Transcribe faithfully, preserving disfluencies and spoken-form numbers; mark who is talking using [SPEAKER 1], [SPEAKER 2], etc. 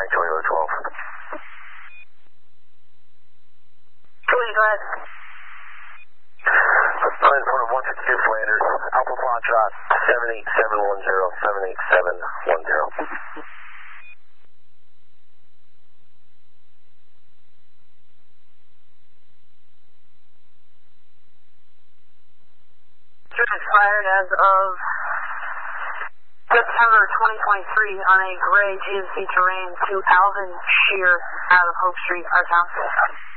[SPEAKER 1] nine, Toyota twelve.
[SPEAKER 2] Julie, go ahead.
[SPEAKER 1] Line point of one fifty-two Flanders, Alpha Foxtrot, seven eight seven one zero, seven eight seven one zero.
[SPEAKER 2] Expired as of September twenty twenty-three on a gray G M C Terrain to Alvin Shear out of Hope Street, our town.